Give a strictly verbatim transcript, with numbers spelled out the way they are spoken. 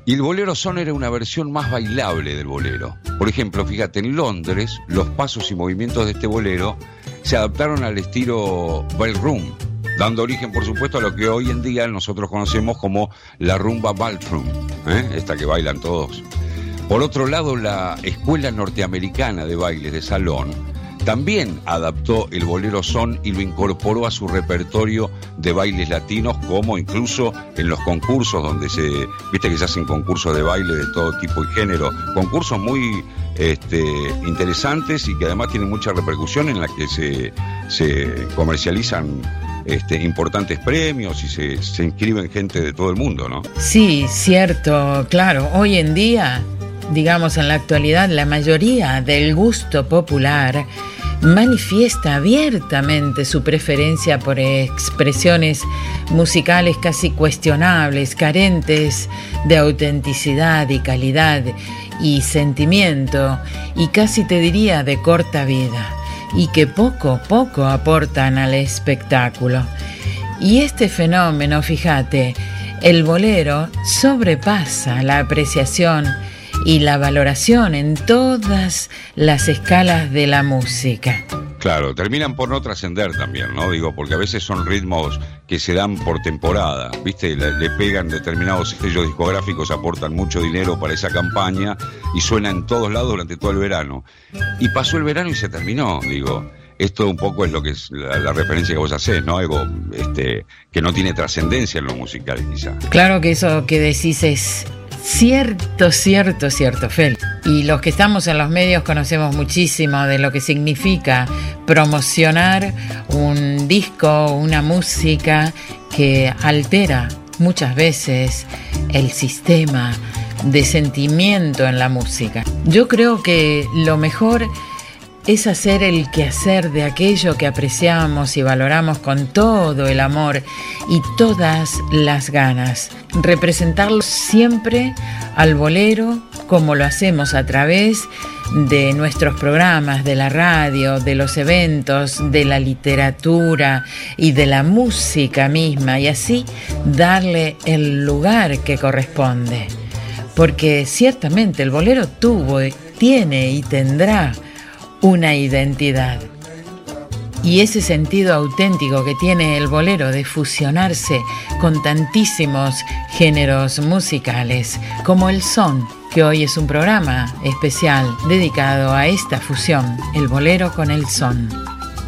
Y el bolero son era una versión más bailable del bolero. Por ejemplo, fíjate, en Londres, los pasos y movimientos de este bolero se adaptaron al estilo ballroom, dando origen, por supuesto, a lo que hoy en día nosotros conocemos como la rumba ballroom, ¿eh? Esta que bailan todos. Por otro lado, la Escuela Norteamericana de Bailes de Salón también adaptó el bolero son y lo incorporó a su repertorio de bailes latinos, como incluso en los concursos donde se, viste que se hacen concursos de baile de todo tipo y género, concursos muy este, interesantes y que además tienen mucha repercusión, en la que se, se comercializan este, importantes premios y se, se inscriben gente de todo el mundo, ¿no? Sí, cierto, claro. Hoy en día, digamos en la actualidad, la mayoría del gusto popular manifiesta abiertamente su preferencia por expresiones musicales casi cuestionables, carentes de autenticidad y calidad y sentimiento, y casi te diría de corta vida, y que poco, poco aportan al espectáculo. Y este fenómeno, fíjate, el bolero sobrepasa la apreciación y la valoración en todas las escalas de la música. Claro, terminan por no trascender también, ¿no? Digo, porque a veces son ritmos que se dan por temporada, ¿viste? Le, le pegan determinados sellos discográficos, aportan mucho dinero para esa campaña y suena en todos lados durante todo el verano. Y pasó el verano y se terminó, digo. Esto un poco es lo que es la, la referencia que vos hacés, ¿no? Algo este, que no tiene trascendencia en lo musical, quizá. Claro que eso que decís es cierto, cierto, cierto, Fel. Y los que estamos en los medios conocemos muchísimo de lo que significa promocionar un disco, una música que altera muchas veces el sistema de sentimiento en la música. Yo creo que lo mejor es hacer el quehacer de aquello que apreciamos y valoramos con todo el amor y todas las ganas. Representarlo siempre al bolero como lo hacemos a través de nuestros programas, de la radio, de los eventos, de la literatura y de la música misma, y así darle el lugar que corresponde. Porque ciertamente el bolero tuvo, tiene y tendrá una identidad. Y ese sentido auténtico que tiene el bolero de fusionarse con tantísimos géneros musicales, como el son, que hoy es un programa especial dedicado a esta fusión, el bolero con el son.